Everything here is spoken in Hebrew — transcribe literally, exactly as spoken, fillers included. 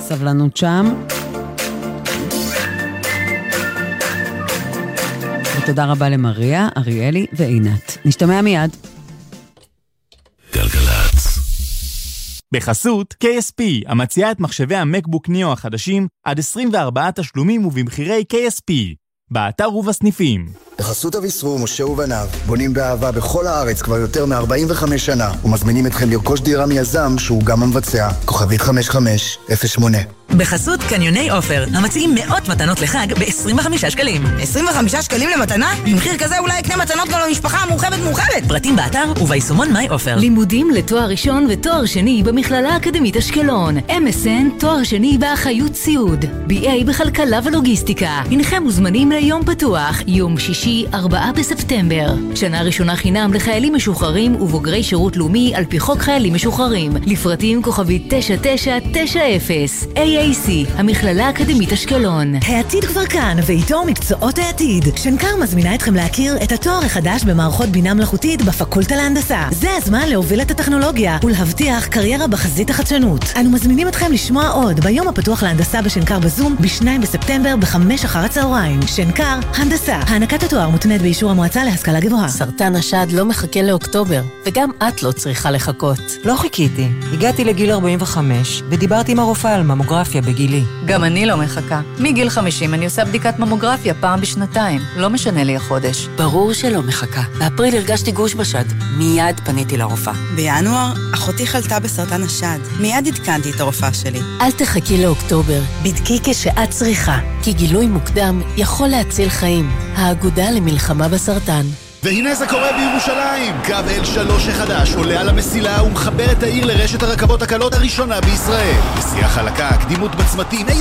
סבלנות שם. ותודה רבה למריה, אריאלי ועינת. נשתמע מיד. גלגלצ. בחסות K S P, המציעה את מחשבי המקבוק ניו החדשים עד עשרים וארבעה תשלומים ובמחירי K S P. באתר ובסניפים. בחסות אביסרו, משה ובניו, בונים באהבה בכל הארץ כבר יותר מ-ארבעים וחמש שנה, ומזמינים אתכם לרכוש דירה מיזם שהוא גם המבצע. כוכבית חמש חמש אפס שמונה. בחסות קניוני אופר, המציעים מאות מתנות לחג ב-עשרים וחמישה שקלים. עשרים וחמישה שקלים למתנה? במחיר כזה אולי יקנה מתנות גם למשפחה המורחבת מורחבת. פרטים באתר וביישומון מיי אופר. לימודים לתואר ראשון ותואר שני במכללה האקדמית אשקלון. אם אס אן, תואר שני באחיות סיעוד. בי איי בכלכלה ולוגיסטיקה. הנכם מוזמנים ליום פתוח, יום שישי, ארבעה בספטמבר. שנה ראשונה חינם לחיילים משוחררים ובוגרי שירות לאומי על פי חוק חיילים משוחררים. לפרטים כוכבית תשע תשע תשע אפס. איי איי סי, המכללה האקדמית אשקלון. העתיד כבר כאן, ואיתו מקצועות העתיד. שנקר מזמינה אתכם להכיר את התואר החדש במערכות בינה מלאכותית בפקולטה להנדסה. זה הזמן להוביל את הטכנולוגיה ולהבטיח קריירה בחזית החדשנות. אנו מזמינים אתכם לשמוע עוד ביום הפתוח להנדסה בשנקר בזום ב-שניים בספטמבר בחמש אחר הצהריים. שנקר, הנדסה. הענקת התואר מותנית באישור המועצה להשכלה גבוהה. סרטן השד לא מחכה לאוקטובר, וגם את לא צריכה לחכות. לא חיכיתי. הגעתי לגיל ארבעים וחמש ודיברתי עם הרופאה על ממוגרפיה בגילי. גם אני לא מחכה. מגיל חמישים אני עושה בדיקת ממוגרפיה פעם בשנתיים. לא משנה לי החודש. ברור שלא מחכה. באפריל הרגשתי גוש בשד. מיד פניתי לרופאה. בינואר, אחותי חלתה בסרטן השד. מיד עדכנתי את הרופאה שלי. אל תחכי לאוקטובר. בדקי כשאת צריכה. כי גילוי מוקדם יכול להציל חיים. האגודה למלחמה בסרטן. והנה זה קורה בירושלים. קו אל שלוש החדש עולה על המסילה ומחבר את העיר לרשת הרכבות הקלות הראשונה בישראל. נסיעה חלקה, קדימות בצמתים,